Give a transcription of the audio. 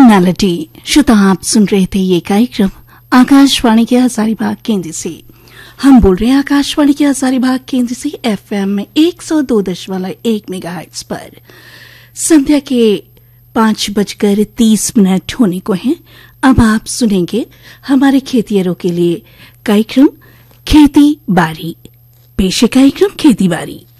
Personality. श्रोता, आप सुन रहे थे ये कार्यक्रम आकाशवाणी के हजारीबाग केंद्र से। हम बोल रहे हैं आकाशवाणी के हजारीबाग केंद्र से FM में 102.1 मेगाहर्ट्ज पर। संध्या के 5:30 होने को हैं। अब आप सुनेंगे हमारे खेतिहरों के लिए कार्यक्रम खेती बारी। पेश है कार्यक्रम खेती बारी।